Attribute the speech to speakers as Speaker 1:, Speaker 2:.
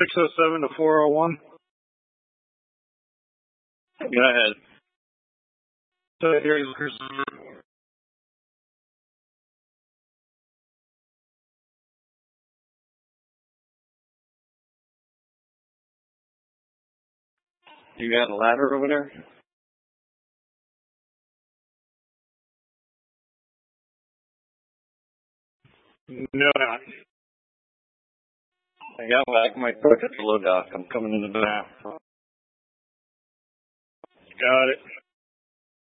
Speaker 1: 607 to 401.
Speaker 2: Go ahead.
Speaker 1: So here's Chris.
Speaker 2: You got a ladder over there?
Speaker 1: No, not.
Speaker 2: I got my truck at the low dock. I'm coming in the back.
Speaker 1: Got it.